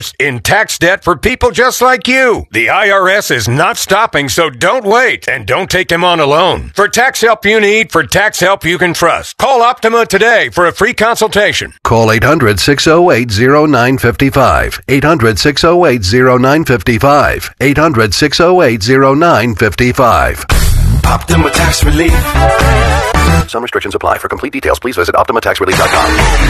in tax debt for people just like you. The IRS is not stopping, so don't wait. And don't take them on alone. For tax help you need, for tax help you can trust, call Optima today for a free consultation. Call 800-608-0955. 800-608-0955. 800-608-0955. Optima Tax Relief. Some restrictions apply. For complete details, please visit OptimaTaxRelief.com.